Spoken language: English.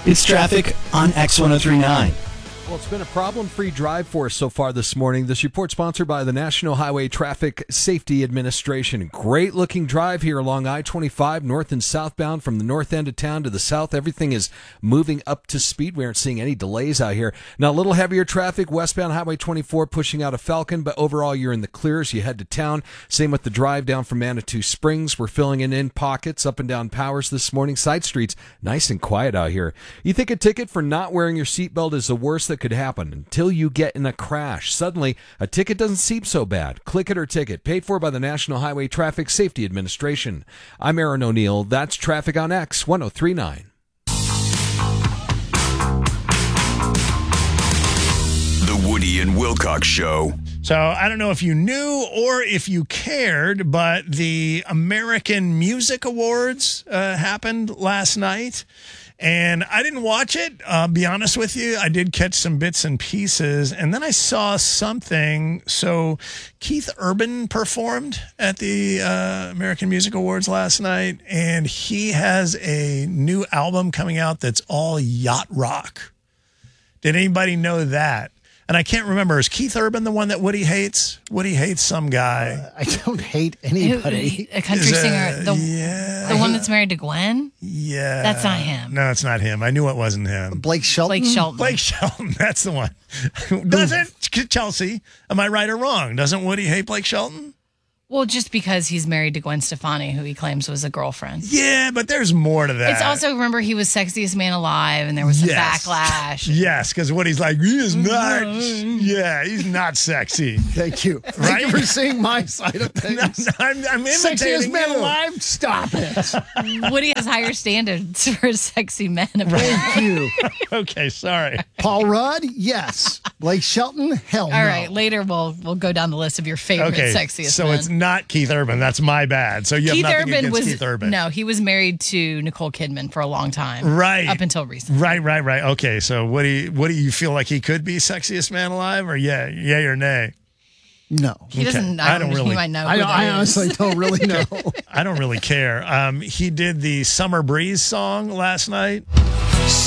It's traffic on X1039. Well, it's been a problem-free drive for us so far this morning. This report sponsored by the National Highway Traffic Safety Administration. Great-looking drive here along I-25, north and southbound from the north end of town to the south. Everything is moving up to speed. We aren't seeing any delays out here. Now, a little heavier traffic, westbound Highway 24 pushing out of Falcon, but overall you're in the clear as you head to town. Same with the drive down from Manitou Springs. We're filling in pockets up and down Powers this morning. Side streets, nice and quiet out here. You think a ticket for not wearing your seatbelt is the worst that could happen until you get in a crash. Suddenly, a ticket doesn't seem so bad. Click it or ticket, paid for by the National Highway Traffic Safety Administration. I'm Aaron O'Neill. That's Traffic on X 1039. The Woody and Wilcox Show. So I don't know if you knew or if you cared, but the American Music Awards happened last night. And I didn't watch it, be honest with you. I did catch some bits and pieces. And then I saw something. So Keith Urban performed at the American Music Awards last night. And he has a new album coming out that's all yacht rock. Did anybody know that? And I can't remember. Is Keith Urban the one that Woody hates? Woody hates some guy. I don't hate anybody. A country singer. The one that's married to Gwen? Yeah. That's not him. No, it's not him. I knew it wasn't him. Blake Shelton? Blake Shelton. That's the one. Doesn't Chelsea, am I right or wrong? Doesn't Woody hate Blake Shelton? Well, just because he's married to Gwen Stefani, who he claims was a girlfriend. Yeah, but there's more to that. It's also, remember, he was sexiest man alive, and there was some backlash. Yes, because Woody's like, he is not. Yeah, he's not sexy. Thank you. Right? Thank you for seeing my side of things. I'm imitating Sexiest man you. alive? Stop it. Woody has higher standards for sexy men. Thank you. Okay, sorry. Paul Rudd? Yes. Blake Shelton? Hell no. All right, later we'll go down the list of your favorite sexiest so men. it's not Keith Urban. That's my bad. So you have nothing against Keith Urban. No, he was married to Nicole Kidman for a long time. Right. Up until recently. Right. Okay, so what do you feel like he could be sexiest man alive, or yay or nay? No. He doesn't. I don't really. He might know. I honestly don't really know. I don't really care. He did the Summer Breeze song last night.